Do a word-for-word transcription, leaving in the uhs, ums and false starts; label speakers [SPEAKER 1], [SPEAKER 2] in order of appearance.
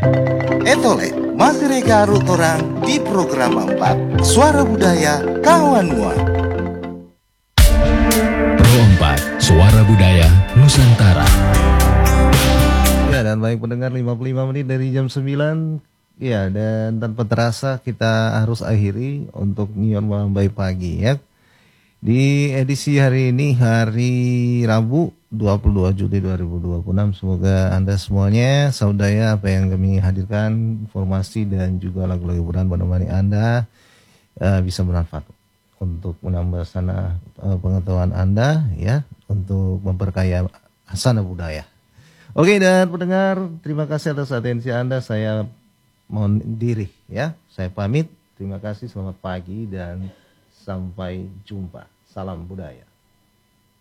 [SPEAKER 1] Etole, masih rega orang di program empat Suara Budaya Kawan Mua.
[SPEAKER 2] Pro empat Suara Budaya Nusantara.
[SPEAKER 3] Ya, dan baik pendengar, lima puluh lima menit dari jam sembilan. Ya, dan tanpa terasa kita harus akhiri untuk Nyon Malam Baik Pagi ya. Di edisi hari ini, hari Rabu dua puluh dua Juli dua ribu dua puluh enam, semoga Anda semuanya saudara apa yang kami hadirkan, informasi dan juga lagu-lagu hiburan menemani Anda uh, bisa bermanfaat untuk menambah sana uh, pengetahuan Anda ya, untuk memperkaya sana budaya. Oke, dan pendengar, terima kasih atas atensi Anda. Saya mohon diri ya, saya pamit. Terima kasih, selamat pagi dan sampai jumpa. Salam budaya.